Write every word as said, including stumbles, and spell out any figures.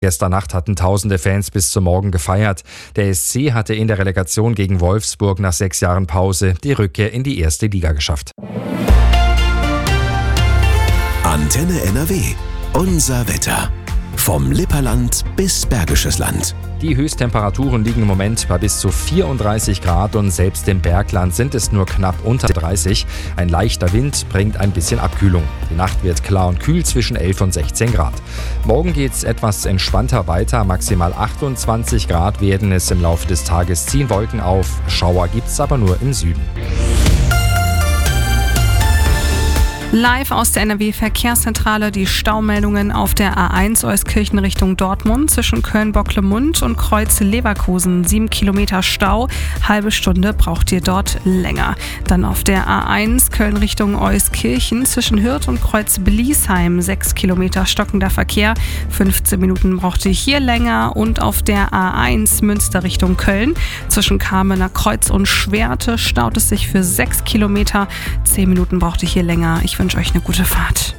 Gestern Nacht hatten tausende Fans bis zum Morgen gefeiert. Der S C hatte in der Relegation gegen Wolfsburg nach sechs Jahren Pause die Rückkehr in die erste Liga geschafft. Antenne N R W. Unser Wetter. Vom Lipperland bis Bergisches Land. Die Höchsttemperaturen liegen im Moment bei bis zu vierunddreißig Grad und selbst im Bergland sind es nur knapp unter dreißig. Ein leichter Wind bringt ein bisschen Abkühlung. Die Nacht wird klar und kühl zwischen elf und sechzehn Grad. Morgen geht es etwas entspannter weiter. Maximal achtundzwanzig Grad werden es im Laufe des Tages, ziehen Wolken auf. Schauer gibt es aber nur im Süden. Live aus der N R W-Verkehrszentrale die Staumeldungen auf der A eins Euskirchen Richtung Dortmund zwischen Köln-Bocklemund und Kreuz-Leverkusen. Sieben Kilometer Stau, halbe Stunde braucht ihr dort länger. Dann auf der A eins Köln Richtung Euskirchen zwischen Hürth und Kreuz-Bliesheim. Sechs Kilometer stockender Verkehr, fünfzehn Minuten braucht ihr hier länger. Und auf der A eins Münster Richtung Köln zwischen Kamener Kreuz und Schwerte staut es sich für sechs Kilometer. Zehn Minuten braucht ihr hier länger. Ich wünsche euch eine gute Fahrt.